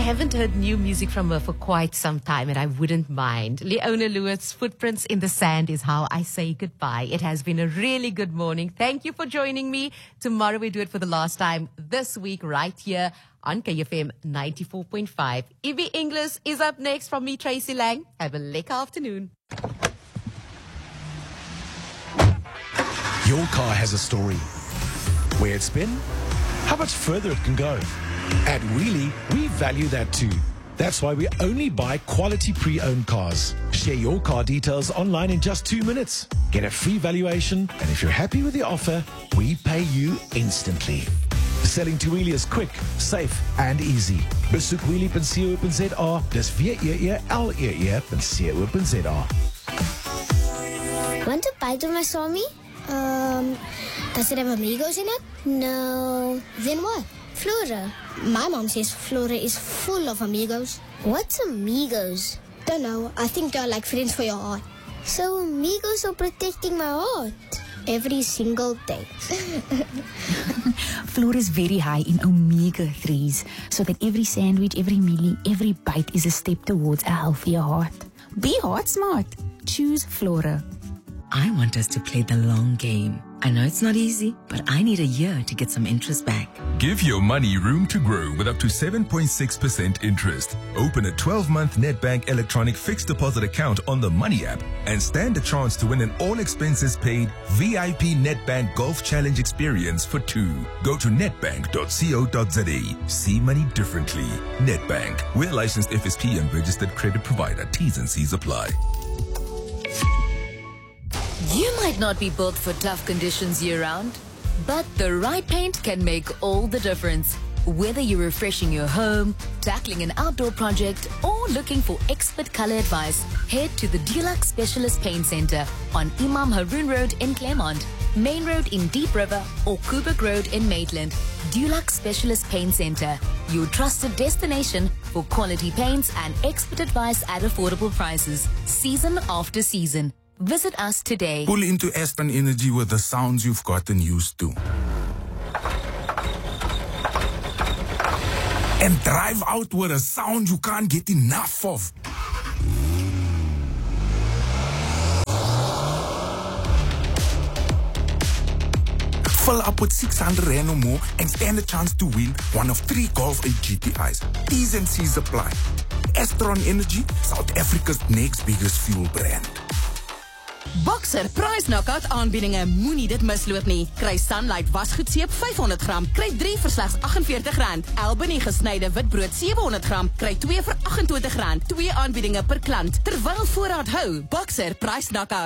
haven't heard new music from her for quite some time, and I wouldn't mind. Leona Lewis, Footprints in the Sand is how I say goodbye. It has been a really good morning. Thank you for joining me. Tomorrow we do it for the last time this week right here on KFM 94.5. Ivy Inglis is up next from me, Tracy Lang. Have a lekker afternoon. Your car has a story. Where it's been, how much further it can go. At Wheelie, we value that too. That's why we only buy quality pre-owned cars. Share your car details online in just 2 minutes. Get a free valuation, and if you're happy with the offer, we pay you instantly. Selling to Wheelie is quick, safe, and easy. Besoek wheelie.co.za. Dis WEELEE.co.za. Want to bite of my Swami? Does it have amigos in it? No. Then what? Flora. My mom says Flora is full of amigos. What's amigos? Don't know. I think they're like friends for your heart. So amigos are protecting my heart every single day. Flora is very high in omega-3s, so that every sandwich, every mealie, every bite is a step towards a healthier heart. Be heart smart. Choose Flora. I want us to play the long game. I know it's not easy, but I need a year to get some interest back. Give your money room to grow with up to 7.6% interest. Open a 12-month Nedbank electronic fixed deposit account on the Money app and stand a chance to win an all-expenses-paid VIP Nedbank Golf Challenge experience for 2. Go to nedbank.co.za. See money differently. Nedbank. We're licensed FSP and registered credit provider. T's and C's apply. You might not be built for tough conditions year-round, but the right paint can make all the difference. Whether you're refreshing your home, tackling an outdoor project, or looking for expert color advice, head to the Dulux Specialist Paint Center on Imam Haroon Road in Claremont, Main Road in Deep River, or Kubrick Road in Maitland. Dulux Specialist Paint Center, your trusted destination for quality paints and expert advice at affordable prices, season after season. Visit us today. Pull into Aston Energy with the sounds you've gotten used to. And drive out with a sound you can't get enough of. Fill up with 600 Rand or more and stand a chance to win one of 3 Golf 8 GTIs. T's and C's apply. Astron Energy, South Africa's next biggest fuel brand. Boxer Price Knockout aanbiedinge, moenie dit misloop nie. Kry Sunlight wasgoedseep 500 gram, kry 3 vir slegs R48. Albany gesnyde witbrood 700 gram, kry 2 vir R28. 2 aanbiedinge per klant. Terwyl voorraad hou, Boxer Price Knockout.